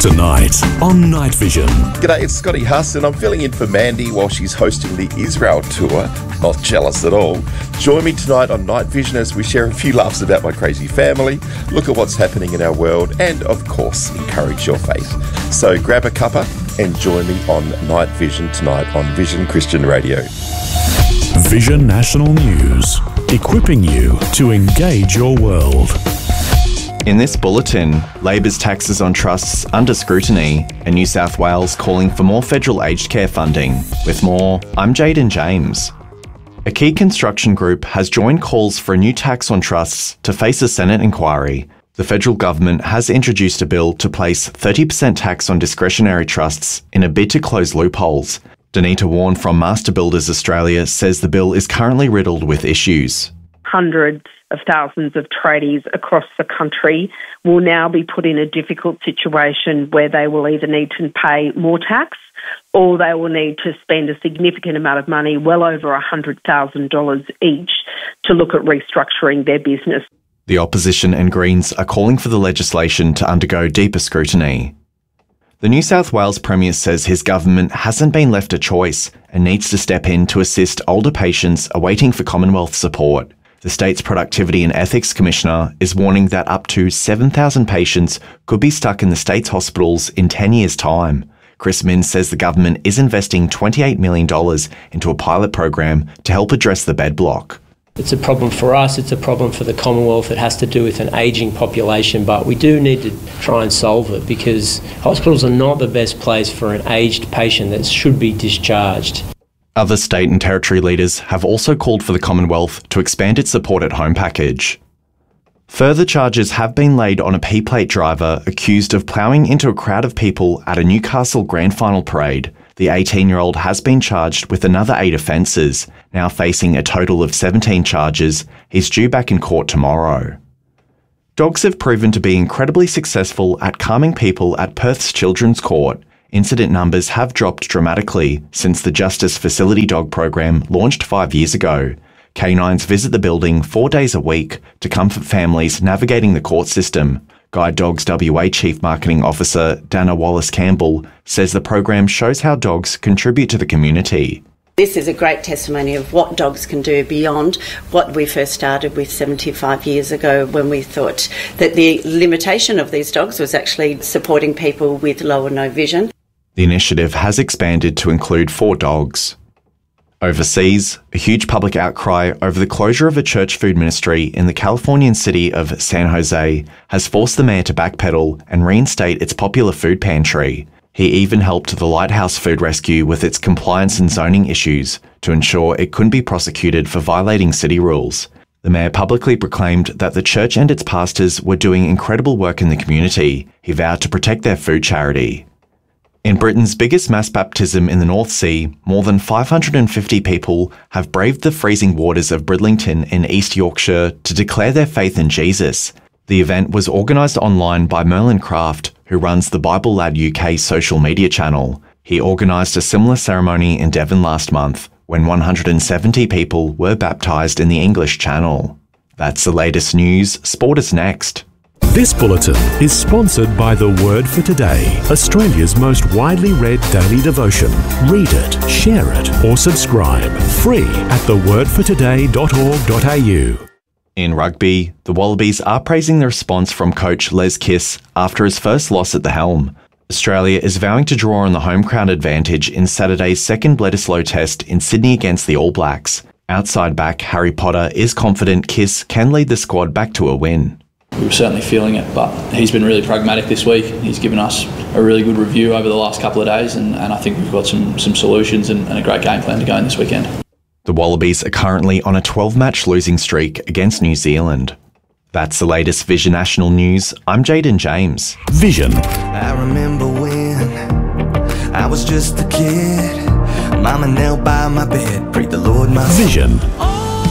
Tonight on Night Vision. G'day, it's Scotty Huss, and I'm filling in for Mandy while she's hosting the Israel tour. Not jealous at all. Join me tonight on Night Vision as we share a few laughs about my crazy family, look at what's happening in our world, and of course, encourage your faith. So grab a cuppa and join me on Night Vision tonight on Vision Christian Radio. Vision National News, equipping you to engage your world. In this bulletin, Labor's taxes on trusts under scrutiny, and New South Wales calling for more federal aged care funding. With more, I'm Jaden James. A key construction group has joined calls for a new tax on trusts to face a Senate inquiry. The federal government has introduced a bill to place 30% tax on discretionary trusts in a bid to close loopholes. Danita Warren from Master Builders Australia says the bill is currently riddled with issues. Hundreds of thousands of tradies across the country will now be put in a difficult situation where they will either need to pay more tax or they will need to spend a significant amount of money, well over $100,000 each, to look at restructuring their business. The opposition and Greens are calling for the legislation to undergo deeper scrutiny. The New South Wales Premier says his government hasn't been left a choice and needs to step in to assist older patients awaiting for Commonwealth support. The state's Productivity and Ethics Commissioner is warning that up to 7,000 patients could be stuck in the state's hospitals in 10 years' time. Chris Minns says the government is investing $28 million into a pilot program to help address the bed block. It's a problem for us, it's a problem for the Commonwealth. It has to do with an ageing population, but we do need to try and solve it because hospitals are not the best place for an aged patient that should be discharged. Other state and territory leaders have also called for the Commonwealth to expand its support at home package. Further charges have been laid on a P-plate driver accused of ploughing into a crowd of people at a Newcastle Grand Final parade. The 18-year-old has been charged with another 8 offences, now facing a total of 17 charges. He's due back in court tomorrow. Dogs have proven to be incredibly successful at calming people at Perth's Children's Court. Incident numbers have dropped dramatically since the Justice Facility Dog program launched 5 years ago. Canines visit the building 4 days a week to comfort families navigating the court system. Guide Dogs WA Chief Marketing Officer Dana Wallace-Campbell says the program shows how dogs contribute to the community. This is a great testimony of what dogs can do beyond what we first started with 75 years ago, when we thought that the limitation of these dogs was actually supporting people with low or no vision. The initiative has expanded to include 4 dogs. Overseas, a huge public outcry over the closure of a church food ministry in the Californian city of San Jose has forced the mayor to backpedal and reinstate its popular food pantry. He even helped the Lighthouse Food Rescue with its compliance and zoning issues to ensure it couldn't be prosecuted for violating city rules. The mayor publicly proclaimed that the church and its pastors were doing incredible work in the community. He vowed to protect their food charity. In Britain's biggest mass baptism in the North Sea, more than 550 people have braved the freezing waters of Bridlington in East Yorkshire to declare their faith in Jesus. The event was organised online by Merlin Craft, who runs the Bible Lad UK social media channel. He organised a similar ceremony in Devon last month, when 170 people were baptised in the English Channel. That's the latest news. Sport is next. This bulletin is sponsored by The Word for Today, Australia's most widely read daily devotion. Read it, share it, or subscribe. Free at thewordfortoday.org.au. In rugby, the Wallabies are praising the response from coach Les Kiss after his first loss at the helm. Australia is vowing to draw on the home crowd advantage in Saturday's second Bledisloe test in Sydney against the All Blacks. Outside back Harry Potter is confident Kiss can lead the squad back to a win. We were certainly feeling it, but he's been really pragmatic this week. He's given us a really good review over the last couple of days, and I think we've got some solutions and a great game plan to go in this weekend. The Wallabies are currently on a 12-match losing streak against New Zealand. That's the latest Vision National News. I'm Jaden James. Vision. I remember when I was just a kid, Mama knelt by my bed, prayed the Lord my Vision.